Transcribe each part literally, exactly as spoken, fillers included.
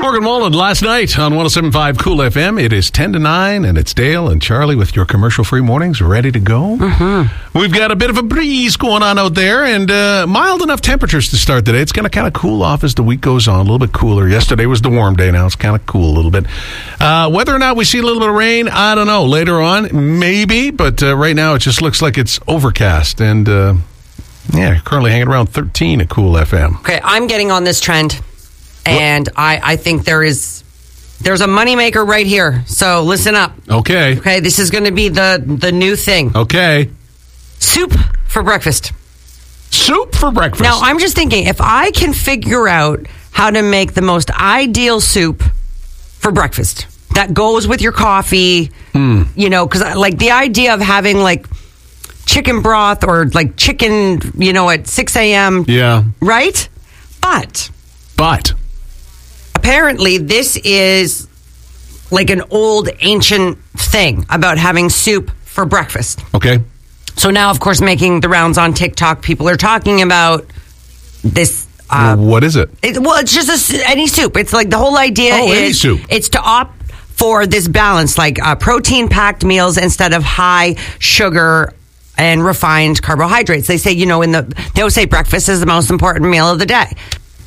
Morgan Wallen last night on one oh seven point five Cool F M. It is ten to nine, and it's Dale and Charlie with your commercial-free mornings ready to go. Mm-hmm. We've got a bit of a breeze going on out there, and uh, mild enough temperatures to start today. It's going to kind of cool off as the week goes on, a little bit cooler. Yesterday was the warm day. Now it's kind of cool a little bit. Uh, whether or not we see a little bit of rain, I don't know. Later on, maybe, but uh, right now it just looks like it's overcast, and uh, yeah, currently hanging around thirteen at Cool F M. Okay, I'm getting on this trend. And I, I think there is there's a moneymaker right here. So listen up. Okay. Okay, this is going to be the, the new thing. Okay. Soup for breakfast. Soup for breakfast. Now, I'm just thinking, if I can figure out how to make the most ideal soup for breakfast that goes with your coffee, mm. you know, because like the idea of having like chicken broth or like chicken, you know, at six a.m. Yeah. Right? But. But. Apparently, this is like an old ancient thing about having soup for breakfast. Okay. So now, of course, making the rounds on TikTok, people are talking about this. Uh, well, what is it? it? Well, it's just a, any soup. It's like the whole idea oh, is any soup. It's to opt for this balance, like uh, protein-packed meals instead of high sugar and refined carbohydrates. They say, you know, in the they always say breakfast is the most important meal of the day.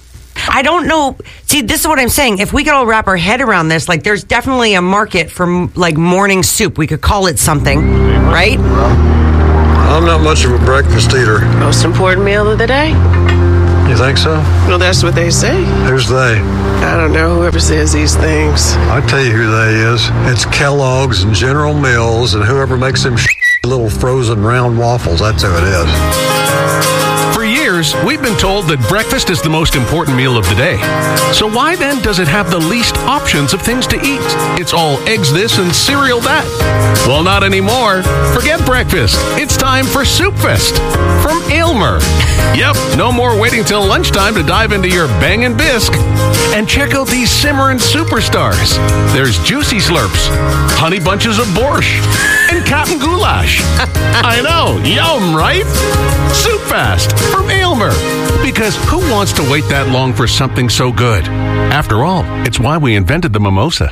I don't know. See, this is what I'm saying. If we could all wrap our head around this, like there's definitely a market for like morning soup. We could call it something, right? I'm not much of a breakfast eater. Most important meal of the day? You think so? No, that's what they say. Who's they? I don't know. Whoever says these things. I tell you who they is. It's Kellogg's and General Mills and whoever makes them sh- little frozen round waffles. That's who it is. For years, we've been told that breakfast is the most important meal of the day. So why then does it have the least options of things to eat? It's all eggs this and cereal that. Well, not anymore. Forget breakfast. It's time for Soup Fest from Aylmer. Yep, no more waiting till lunchtime to dive into your Bang and Bisque. And check out these simmering superstars. There's Juicy Slurps, Honey Bunches of Borscht, and Cotton Goulash. I know, yum, right? Soup Fest from Aylmer. Because who wants to wait that long for something so good? After all, it's why we invented the mimosa.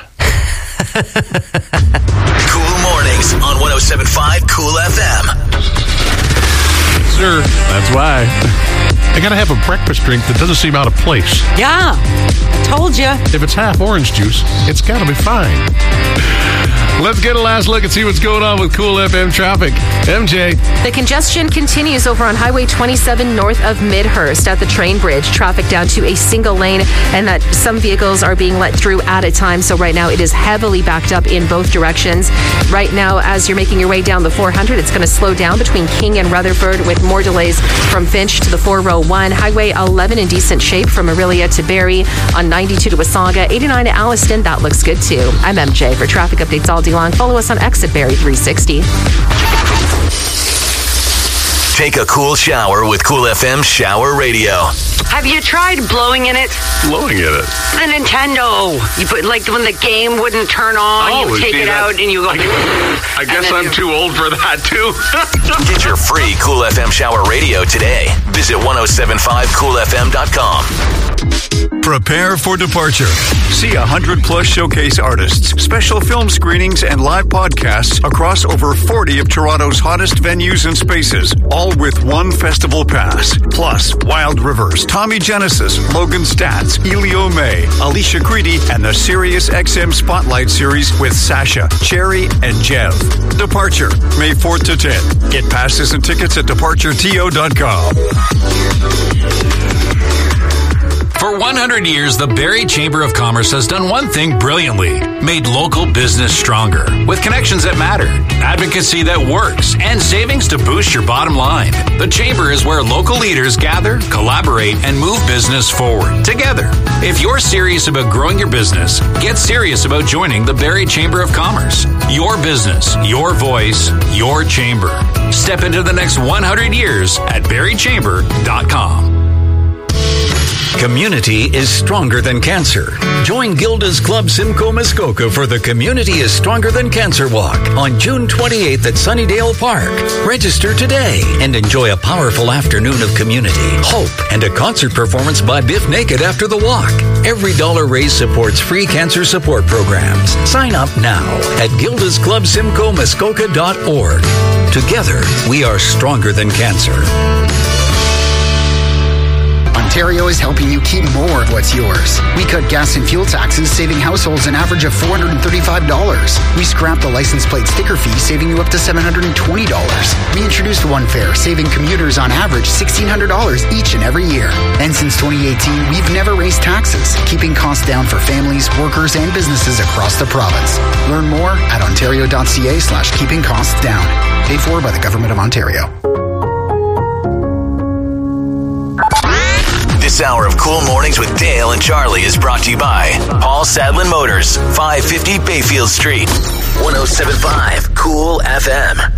Cool mornings on one oh seven point five Cool F M. Sure, that's why. I gotta have a breakfast drink that doesn't seem out of place. Yeah, I told you. If it's half orange juice, it's gotta be fine. Let's get a last look and see what's going on with Cool F M traffic. M J. The congestion continues over on Highway twenty-seven north of Midhurst at the train bridge. Traffic down to a single lane, and that some vehicles are being let through at a time. So right now it is heavily backed up in both directions. Right now, as you're making your way down the four hundred, it's going to slow down between King and Rutherford with more delays from Finch to the four oh one. Highway eleven in decent shape from Orillia to Barrie. On ninety-two to Wasaga. eighty-nine to Alliston. That looks good too. I'm M J. For traffic updates all day long, follow us on X at Barrie three sixty. Take a cool shower with Cool F M Shower Radio. Have you tried blowing in it? Blowing in it? The Nintendo. You put like when the game wouldn't turn on, Oh, you take see, it that- out and you go. I guess I'm you- too old for that, too. Get your free Cool F M Shower Radio today. Visit ten seventy-five cool f m dot com. Prepare for departure. See one hundred plus showcase artists, special film screenings, and live podcasts across over forty of Toronto's hottest venues and spaces, all with one festival pass. Plus, Wild Rivers, Tommy Genesis, Logan Stats, Elio May, Alicia Creedy, and the Sirius X M Spotlight Series with Sasha, Cherry, and Jev. Departure, May fourth to tenth. Get passes and tickets at departure t o dot com. For one hundred years, the Barrie Chamber of Commerce has done one thing brilliantly: made local business stronger. With connections that matter, advocacy that works, and savings to boost your bottom line. The Chamber is where local leaders gather, collaborate, and move business forward together. If you're serious about growing your business, get serious about joining the Barrie Chamber of Commerce. Your business, your voice, your chamber. Step into the next one hundred years at barrie chamber dot com. Community is stronger than cancer. Join Gilda's Club Simcoe Muskoka for the Community is Stronger Than Cancer Walk on June twenty-eighth at Sunnydale Park. Register today and enjoy a powerful afternoon of community, hope, and a concert performance by Biff Naked after the walk. Every dollar raised supports free cancer support programs. Sign up now at gildas club simcoe muskoka dot org. Together, we are stronger than cancer. Ontario is helping you keep more of what's yours. We cut gas and fuel taxes, saving households an average of four hundred thirty-five dollars. We scrapped the license plate sticker fee, saving you up to seven hundred twenty dollars. We introduced One Fare, saving commuters on average sixteen hundred dollars each and every year. And since twenty eighteen, we've never raised taxes, keeping costs down for families, workers, and businesses across the province. Learn more at ontario.ca slash keeping costs down. Paid for by the Government of Ontario. This hour of Cool Mornings with Dale and Charlie is brought to you by Paul Sadlin Motors, five fifty Bayfield Street, one oh seven point five Cool F M.